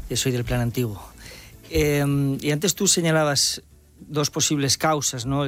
soy del plan antiguo. Y antes tú señalabas dos posibles causas, ¿no?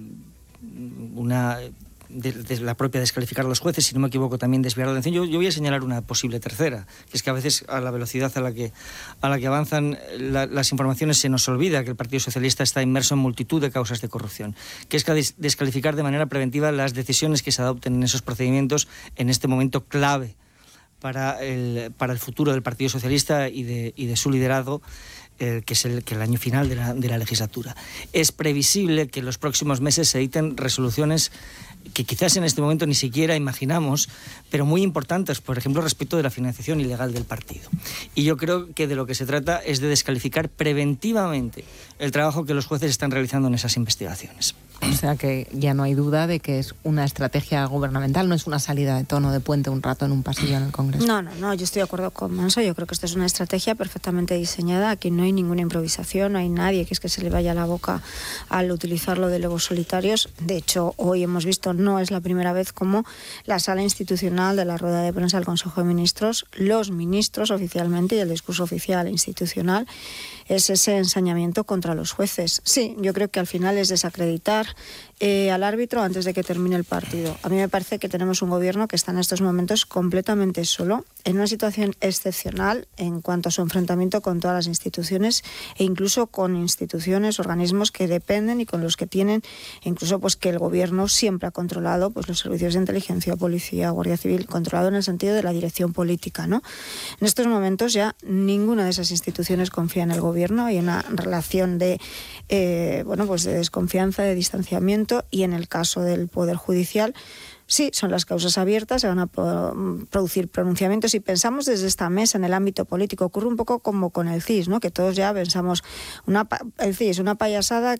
Una de la propia descalificar a los jueces, si no me equivoco, también desviar la atención. Yo voy a señalar una posible tercera, que es que a veces a la velocidad a la que avanzan las informaciones se nos olvida que el Partido Socialista está inmerso en multitud de causas de corrupción, que es que descalificar de manera preventiva las decisiones que se adopten en esos procedimientos en este momento clave para el futuro del Partido Socialista y de su liderazgo, que es el año final de la legislatura. Es previsible que en los próximos meses se editen resoluciones que quizás en este momento ni siquiera imaginamos, pero muy importantes, por ejemplo, respecto de la financiación ilegal del partido. Y yo creo que de lo que se trata es de descalificar preventivamente el trabajo que los jueces están realizando en esas investigaciones. O sea que ya no hay duda de que es una estrategia gubernamental, no es una salida de tono de puente un rato en un pasillo en el Congreso. No, yo estoy de acuerdo con Manso. Yo creo que esto es una estrategia perfectamente diseñada. Aquí no hay ninguna improvisación, no hay nadie que se le vaya la boca al utilizarlo de lobos solitarios. De hecho, hoy hemos visto, no es la primera vez, como la sala institucional de la rueda de prensa del Consejo de Ministros, los ministros oficialmente y el discurso oficial e institucional es ese ensañamiento contra los jueces. Sí, yo creo que al final es desacreditar al árbitro antes de que termine el partido. A mí me parece que tenemos un gobierno que está en estos momentos completamente solo, en una situación excepcional en cuanto a su enfrentamiento con todas las instituciones e incluso con instituciones, organismos que dependen y con los que tienen, incluso pues que el gobierno siempre ha controlado, pues los servicios de inteligencia, policía, guardia civil, controlado en el sentido de la dirección política, ¿no? En estos momentos ya ninguna de esas instituciones confía en el gobierno, hay una relación de de desconfianza, de distanciamiento, y en el caso del Poder Judicial, sí, son las causas abiertas, se van a producir pronunciamientos. Y pensamos desde esta mesa en el ámbito político, ocurre un poco como con el CIS, ¿no? Que todos ya pensamos, el CIS, una payasada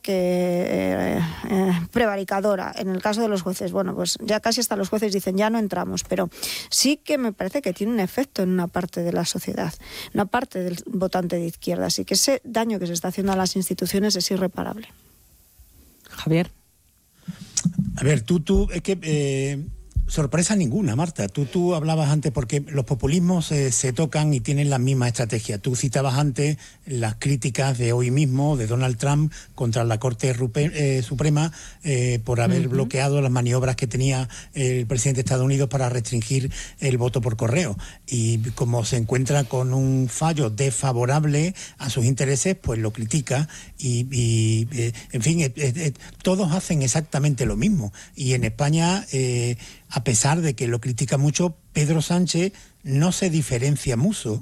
prevaricadora. En el caso de los jueces, bueno, pues ya casi hasta los jueces dicen ya no entramos, pero sí que me parece que tiene un efecto en una parte de la sociedad, una parte del votante de izquierda. Así que ese daño que se está haciendo a las instituciones es irreparable. Javier. A ver, es que sorpresa ninguna, Marta. Tú hablabas antes, porque los populismos se tocan y tienen la misma estrategia. Tú citabas antes las críticas de hoy mismo de Donald Trump contra la Corte Suprema por haber bloqueado las maniobras que tenía el presidente de Estados Unidos para restringir el voto por correo. Y como se encuentra con un fallo desfavorable a sus intereses, pues lo critica y en fin, todos hacen exactamente lo mismo. Y en España, a pesar de que lo critica mucho, Pedro Sánchez no se diferencia mucho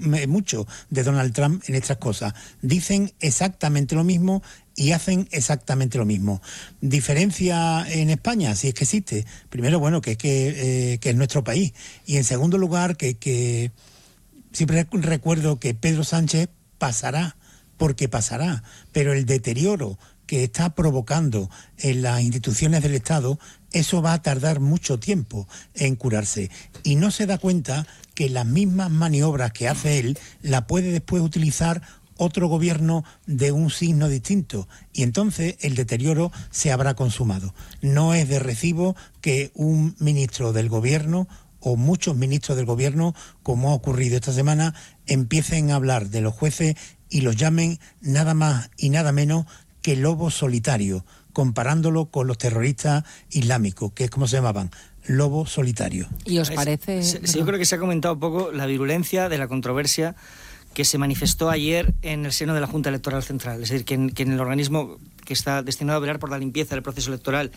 de Donald Trump en estas cosas. Dicen exactamente lo mismo y hacen exactamente lo mismo. ¿Diferencia en España? Si es que existe. Primero, bueno, que es nuestro país. Y en segundo lugar, que siempre recuerdo que Pedro Sánchez pasará, porque pasará, pero el deterioro que está provocando en las instituciones del Estado, eso va a tardar mucho tiempo en curarse. Y no se da cuenta que las mismas maniobras que hace él la puede después utilizar otro gobierno de un signo distinto, y entonces el deterioro se habrá consumado. No es de recibo que un ministro del gobierno o muchos ministros del gobierno, como ha ocurrido esta semana, empiecen a hablar de los jueces y los llamen nada más y nada menos que lobo solitario, comparándolo con los terroristas islámicos, que es como se llamaban, lobo solitario. ¿Y os parece? Sí, yo creo que se ha comentado un poco la virulencia de la controversia que se manifestó ayer en el seno de la Junta Electoral Central. Es decir, que en el organismo que está destinado a velar por la limpieza del proceso electoral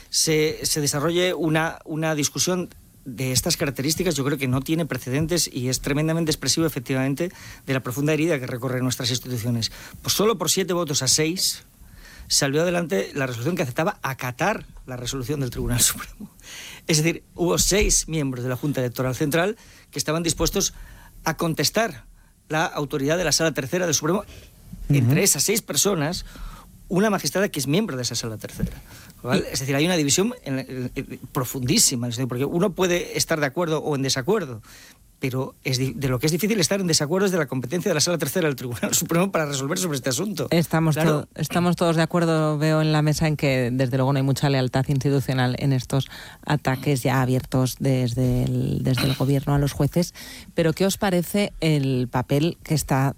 se desarrolle una discusión de estas características. Yo creo que no tiene precedentes y es tremendamente expresivo, efectivamente, de la profunda herida que recorre nuestras instituciones. Pues solo por 7 votos a 6 salió adelante la resolución que aceptaba acatar la resolución del Tribunal Supremo. Es decir, hubo 6 miembros de la Junta Electoral Central que estaban dispuestos a contestar la autoridad de la Sala Tercera del Supremo. Entre esas 6 personas, una magistrada que es miembro de esa Sala Tercera. ¿Vale? Es decir, hay una división profundísima, porque uno puede estar de acuerdo o en desacuerdo, pero de lo que es difícil estar en desacuerdo es de la competencia de la Sala Tercera del Tribunal Supremo para resolver sobre este asunto. Estamos todos de acuerdo, veo en la mesa, en que desde luego no hay mucha lealtad institucional en estos ataques ya abiertos desde el gobierno a los jueces. Pero ¿qué os parece el papel que está